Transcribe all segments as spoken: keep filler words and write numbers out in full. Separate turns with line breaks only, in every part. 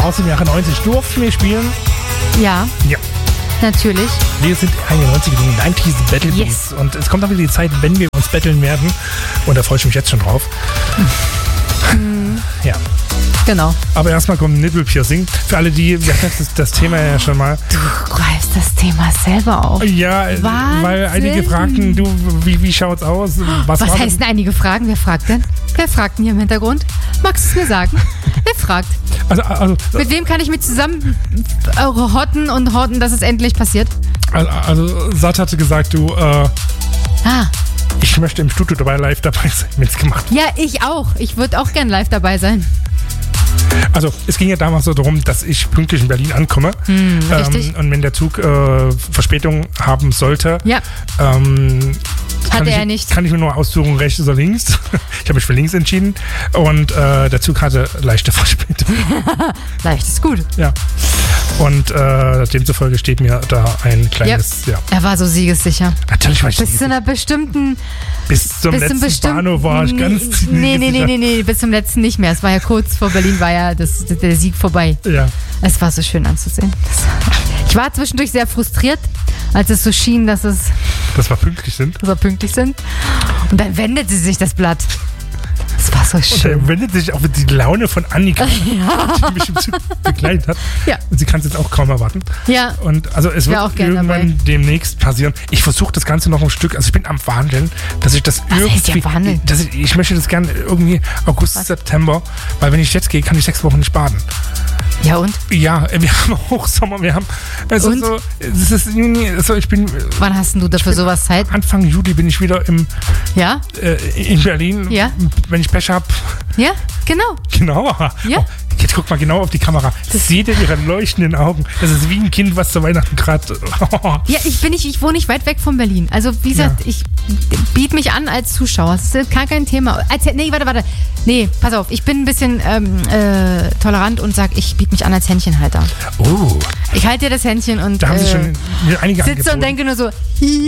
aus dem Jahre neunzig. Durften wir spielen?
Ja.
Ja.
Natürlich.
Wir sind einundneunzig in den neunziger Battle Beats.
Yes.
Und es kommt auch wieder die Zeit, wenn wir uns battlen werden. Und da freue ich mich jetzt schon drauf.
Mhm.
Ja.
Genau.
Aber erstmal kommt Nipple Piercing. Für alle, die, wir hatten das, das Thema ja schon mal.
Du greifst das Thema selber auf.
Ja,
Wahnsinn.
Weil einige fragten, du, wie, wie schaut's aus? Was,
Was
war
heißt denn einige Fragen? Wer fragt denn? Wer fragt denn hier im Hintergrund? Magst du es mir sagen? Wer fragt?
Also, also,
Mit wem kann ich mich zusammen äh, hotten und horten, dass es endlich passiert?
also, also Sat hatte gesagt, du, äh,
Ah,
ich möchte im Studio dabei live dabei sein, wenn es gemacht wird.
ja, ich auch. Ich würde auch gern live dabei sein.
Also es ging ja damals so darum, dass ich pünktlich in Berlin ankomme.
Hm, richtig.
Ähm, und wenn der Zug äh, Verspätung haben sollte,
Ja.
ähm, kann
Hatte
ich,
er nicht.
Kann ich mir nur aussuchen, rechts oder links. Ich habe mich für links entschieden. Und äh, der Zug hatte leichte Verspätung.
Leicht ist gut.
Ja. Und äh, demzufolge steht mir da ein kleines, ja.
Er war so siegessicher.
Natürlich war ich
Bis zu einer bestimmten...
bis zum
bis
letzten
zum bestimmten...
Bahnhof war ich ganz
nee, nee, nee,
sicher.
nee, nee, bis zum letzten nicht mehr. Es war ja kurz vor Berlin, war ja das, der Sieg vorbei.
Ja.
Es war so schön anzusehen. Das, ich war zwischendurch sehr frustriert, als es so schien, dass, es,
Dass wir pünktlich sind.
dass wir pünktlich sind. Und dann wendete sich das Blatt. Das war so
Und
schön.
dann wendet sich auch die Laune von Annika, die mich im Zug begleitet hat.
Ja.
Und sie kann es jetzt auch kaum erwarten.
Ja,
Und also es wird
Wär auch gern
irgendwann demnächst passieren. Ich versuche das Ganze noch ein Stück, also ich bin am Verhandeln, dass ich das
Was heißt
irgendwie,
ja verhandeln?
dass ich, ich möchte das gerne irgendwie August,
Was?
September, weil wenn ich jetzt gehe, kann ich sechs Wochen nicht baden.
ja und?
Ja, wir haben Hochsommer, wir haben, also
Und?
so, es ist Juni, also ich bin,
Wann hast denn du dafür sowas Zeit?
Anfang Juli bin ich wieder im,
Ja?
äh, in Berlin,
Ja.
wenn ich Pech habe.
Ja? Genau.
Genau.
Ja.
Oh, jetzt guck mal genau auf die Kamera. Seht ihr ihre leuchtenden Augen? Das ist wie ein Kind, was zu Weihnachten gerade...
Ja, ich bin nicht, ich wohne nicht weit weg von Berlin. Also wie gesagt,
Ja.
ich biete mich an als Zuschauer. Das ist gar kein Thema. Als, nee, warte, warte. Nee, pass auf. Ich bin ein bisschen ähm, äh, tolerant und sag, ich biete mich an als Händchenhalter.
Oh,
Ich halte dir das Händchen und
da haben sie
äh,
schon mir einige
sitze
angeboten.
und denke nur so, hi.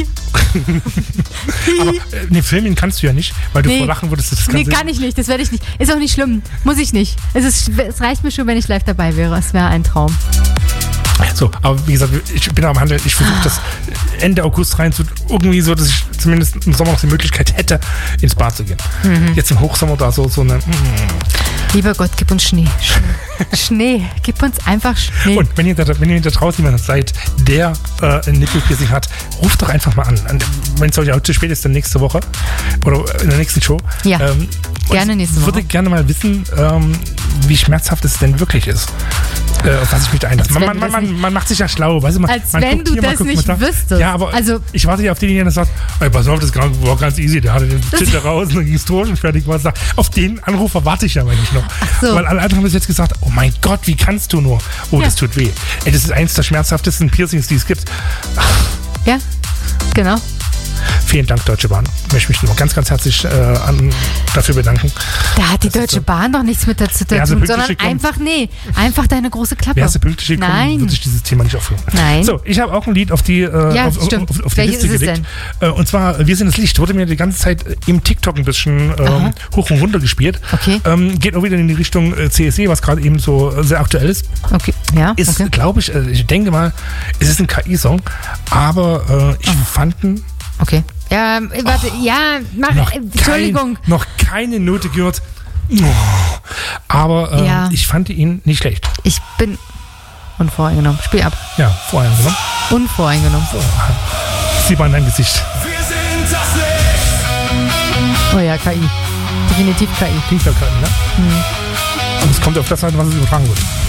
Aber äh, ne, filmen kannst du ja nicht, weil du
Nee.
vor Lachen würdest. Das
Nee,
Ganze-
kann ich nicht. Das werde ich nicht. Ist auch nicht schlimm. Muss ich nicht. Es, ist, es reicht mir schon, wenn ich live dabei wäre. Es wäre ein Traum.
So, aber wie gesagt, ich bin am Handeln. Ich versuche das Ende August rein zu irgendwie so, dass ich zumindest im Sommer noch die Möglichkeit hätte, ins Bad zu gehen.
Mhm.
Jetzt im Hochsommer da so, so eine... Mm.
Lieber Gott, gib uns Schnee. Schnee. Schnee. Gib uns einfach Schnee.
Und wenn ihr, da, wenn ihr da draußen jemand seid, der äh, ein Nippelpiercing hat, ruft doch einfach mal an. Wenn es euch auch zu spät ist, dann nächste Woche oder in der nächsten Show.
Ja,
ähm,
gerne
und
nächste
Ich würde
Woche.
gerne mal wissen, ähm, wie schmerzhaft es denn wirklich ist. Äh, auf was ich mich da einlasse. Man,
wenn
man,
du
man,
das
man, man macht sich ja schlau. Weißt du, man,
Als
man
wenn
guckt
du
hier, man
das
guckt
nicht
mal da.
wüsstest.
Ja, aber
Also-
ich warte ja auf den, der sagt, ey, pass auf, das war ganz easy. Der hatte den Tinder raus und dann ging es durch und fertig war es. Auf den Anrufer warte ich ja eigentlich noch.
so.
Weil alle anderen haben bis jetzt gesagt, oh mein Gott, wie kannst du nur? Oh,
Ja.
das tut weh. Ey, das ist eins der schmerzhaftesten Piercings, die es gibt.
Ja, genau.
Vielen Dank, Deutsche Bahn. Ich möchte mich noch ganz, ganz herzlich äh, an, dafür bedanken.
Da hat die
Das ist
Deutsche
so.
Bahn doch nichts mit dazu zu
Wäre sie
tun,
pünktlich
sondern
gekommen?
einfach, nee, einfach deine große Klappe.
Wärst du pünktlich gekommen,
Nein.
würde sich dieses Thema nicht aufhören.
Nein.
So, ich habe auch ein Lied auf die, äh,
Ja,
auf,
stimmt.
auf, auf die
Welches
Liste
ist es
gelegt. Äh, und zwar, Wir sind das Licht. Wurde mir die ganze Zeit äh, im TikTok ein bisschen ähm,
Aha.
hoch und runter gespielt.
Okay.
Ähm, geht auch wieder in die Richtung äh, C S E, was gerade eben so äh, sehr aktuell ist.
Okay, ja,
Ist,
okay.
glaube ich, äh, ich denke mal, es ist ein K I-Song, aber äh, ich fand ihn
Okay. Ja, äh, warte, ja, mach,
noch,
äh, Entschuldigung.
Kein, noch keine Note gehört. Oh. Aber äh,
Ja.
ich fand ihn nicht schlecht.
Ich bin unvoreingenommen. Spiel ab.
Ja, vorher genommen.
Unvoreingenommen.
Sieh mal in dein Gesicht.
Oh ja, K I. Definitiv K I.
Klingt ja keinen, ne?
Hm.
Und es kommt auf das an, was es übertragen wird.